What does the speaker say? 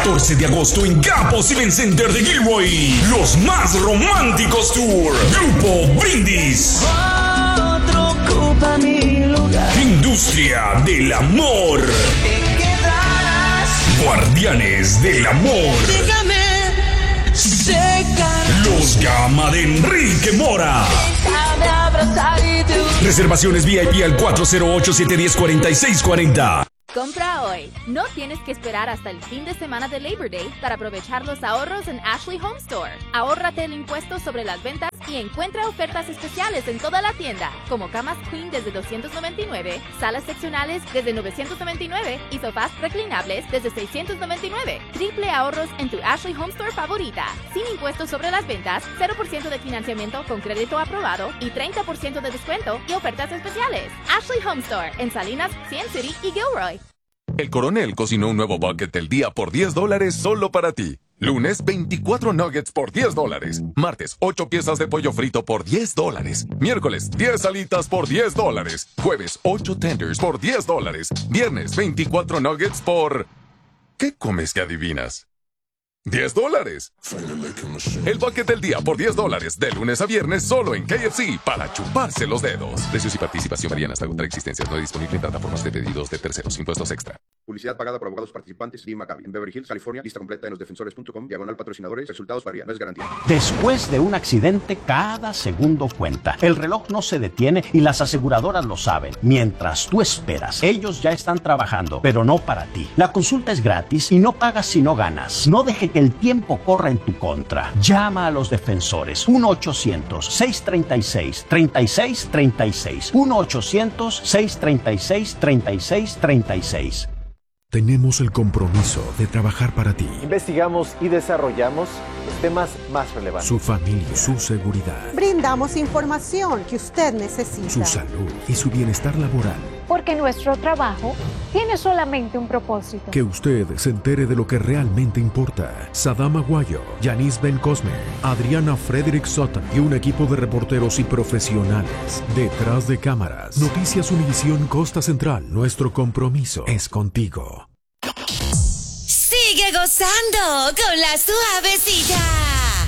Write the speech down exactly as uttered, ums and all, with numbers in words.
catorce de agosto en Campos Event Center de Gilroy. Los más románticos tour. Grupo Brindis. Otro ocupa mi lugar. Industria del amor. Te quedarás. Guardianes del amor. Déjame secar. Los Gama de Enrique Mora. Déjame abrazar y tú. Reservaciones V I P al cuatro cero ocho, siete uno cero, cuatro seis cuatro cero. Compra hoy. No tienes que esperar hasta el fin de semana de Labor Day para aprovechar los ahorros en Ashley Home Store. Ahórrate el impuesto sobre las ventas y encuentra ofertas especiales en toda la tienda, como camas queen desde doscientos noventa y nueve, salas seccionales desde novecientos noventa y nueve y sofás reclinables desde seiscientos noventa y nueve. Triple ahorros en tu Ashley Home Store favorita. Sin impuestos sobre las ventas, cero por ciento de financiamiento con crédito aprobado y treinta por ciento de descuento y ofertas especiales. Ashley Home Store en Salinas, Cien City y Gilroy. El Coronel cocinó un nuevo bucket del día por diez dólares solo para ti. Lunes, veinticuatro nuggets por diez dólares. Martes, ocho piezas de pollo frito por diez dólares. Miércoles, diez alitas por diez dólares. Jueves, ocho tenders por diez dólares. Viernes, veinticuatro nuggets por... ¿Qué comes que adivinas? diez dólares. El bucket del día por diez dólares. De lunes a viernes solo en K F C para chuparse los dedos. Precios y participación varían hasta agotar existencias. No disponible en plataformas de pedidos de terceros. Impuestos extra. Publicidad pagada por abogados participantes de Maccabi. En Beverly Hills, California. Lista completa en los defensores punto com. Diagonal patrocinadores. Resultados varían. No es garantía. Después de un accidente, cada segundo cuenta. El reloj no se detiene y las aseguradoras lo saben. Mientras tú esperas, ellos ya están trabajando, pero no para ti. La consulta es gratis y no pagas si no ganas. No deje que el tiempo corra en tu contra. Llama a los defensores. uno ochocientos, seiscientos treinta y seis, treinta y seis treinta y seis. uno ochocientos, seiscientos treinta y seis, treinta y seis treinta y seis. Tenemos el compromiso de trabajar para ti. Investigamos y desarrollamos los temas más relevantes. Su familia, su seguridad. Brindamos información que usted necesita. Su salud y su bienestar laboral. Porque nuestro trabajo tiene solamente un propósito. Que usted se entere de lo que realmente importa. Sadam Aguayo, Yanis Ben Cosme, Adriana Frederick Sutton y un equipo de reporteros y profesionales. Detrás de cámaras. Noticias Univisión Costa Central. Nuestro compromiso es contigo. Sigue gozando con la suavecita.